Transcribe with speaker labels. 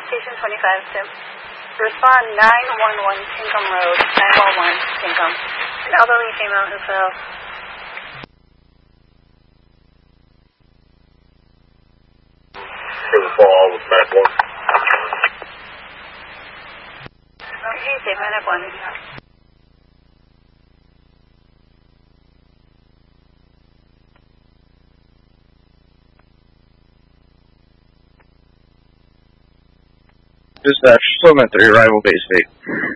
Speaker 1: Station 25, Tim. Respond 911 Tinkham Road, 911 Tinkham. An elderly female who fell.
Speaker 2: For the fall with map 1.
Speaker 1: Okay, save map 1.
Speaker 3: Dispatch, Sloman 3, arrival base 8.